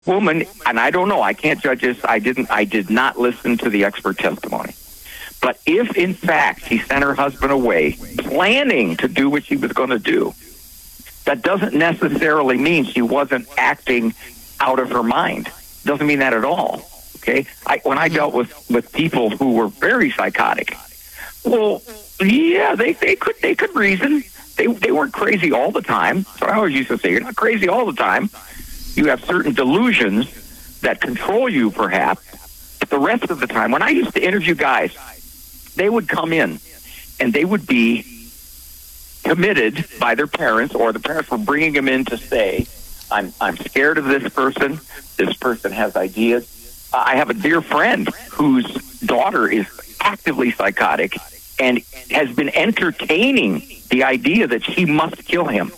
woman, and I don't know, I can't judge this. I did not listen to the expert testimony. But if, in fact, she sent her husband away planning to do what she was going to do, that doesn't necessarily mean she wasn't acting out of her mind. Doesn't mean that at all. Okay? When I dealt with people who were very psychotic, well, yeah, they could reason. They weren't crazy all the time. So I always used to say, you're not crazy all the time. You have certain delusions that control you, perhaps. But the rest of the time, when I used to interview guys, they would come in and they would be committed by their parents, or the parents were bringing them in to say, I'm scared of this person. This person has ideas. I have a dear friend whose daughter is actively psychotic and has been entertaining the idea that she must kill him.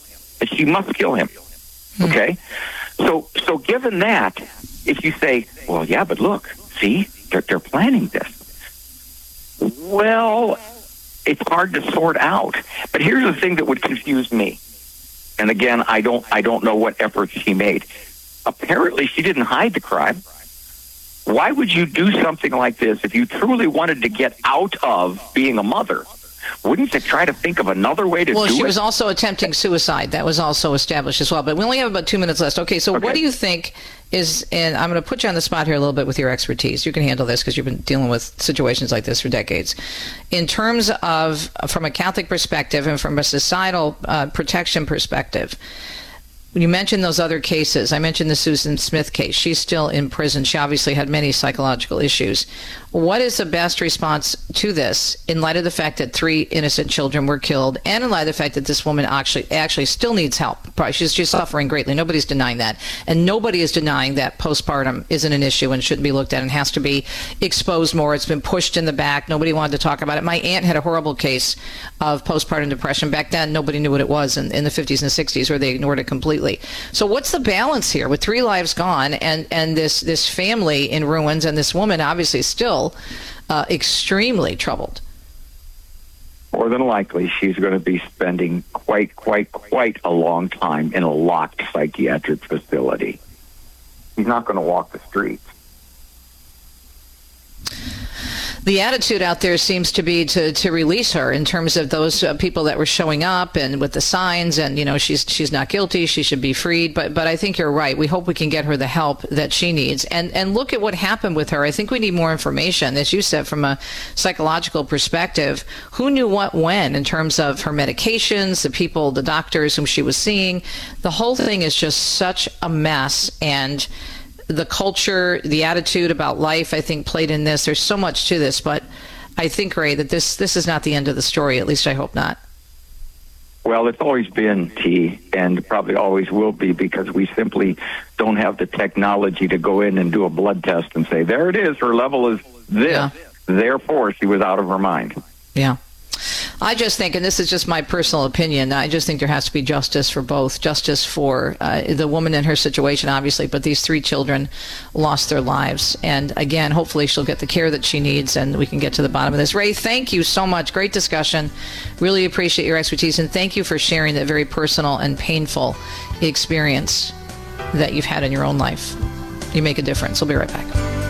Okay? So given that, if you say, well, yeah, but look, see, they're planning this. Well, it's hard to sort out. But here's the thing that would confuse me. And again, I don't know what efforts she made. Apparently, she didn't hide the crime. Why would you do something like this if you truly wanted to get out of being a mother? Wouldn't you try to think of another way to do it? Well, she was also attempting suicide. That was also established as well. But we only have about 2 minutes left. Okay, so what do you think is, and I'm going to put you on the spot here a little bit with your expertise. You can handle this because you've been dealing with situations like this for decades. In terms of, from a Catholic perspective and from a societal protection perspective, when you mentioned those other cases, I mentioned the Susan Smith case. She's still in prison. She obviously had many psychological issues. What is the best response to this in light of the fact that 3 innocent children were killed, and in light of the fact that this woman actually still needs help? Probably she's suffering greatly. Nobody's denying that. And nobody is denying that postpartum isn't an issue and shouldn't be looked at and has to be exposed more. It's been pushed in the back. Nobody wanted to talk about it. My aunt had a horrible case of postpartum depression. Back then, nobody knew what it was in the 50s and 60s, or they ignored it completely. So what's the balance here with 3 lives gone and this family in ruins, and this woman obviously still extremely troubled? More than likely, she's going to be spending quite a long time in a locked psychiatric facility. She's not going to walk the streets. The attitude out there seems to be to release her in terms of those people that were showing up and with the signs, and she's not guilty, she should be freed. But I think you're right. We hope we can get her the help that she needs. And look at what happened with her. I think we need more information, as you said, from a psychological perspective. Who knew what when in terms of her medications, the people, the doctors whom she was seeing? The whole thing is just such a mess, and the culture, the attitude about life, I think, played in this. There's so much to this, but I think, Ray, that this is not the end of the story. At least I hope not. Well, it's always been, T, and probably always will be, because we simply don't have the technology to go in and do a blood test and say, there it is, her level is this. Yeah. Therefore, she was out of her mind. Yeah. I just think, and this is just my personal opinion, I just think there has to be justice for both. Justice for the woman in her situation, obviously, but these 3 children lost their lives. And again, hopefully she'll get the care that she needs and we can get to the bottom of this. Ray, thank you so much. Great discussion. Really appreciate your expertise, and thank you for sharing that very personal and painful experience that you've had in your own life. You make a difference. We'll be right back.